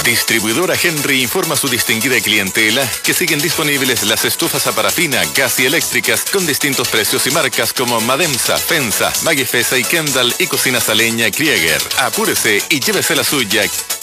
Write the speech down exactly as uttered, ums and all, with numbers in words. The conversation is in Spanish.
Distribuidora Henry informa a su distinguida clientela que siguen disponibles las estufas a parafina, gas y eléctricas con distintos precios y marcas como Mademsa, Fensa, Magifesa y Kendall y cocinas a leña Krieger. Apúrese y llévese la suya.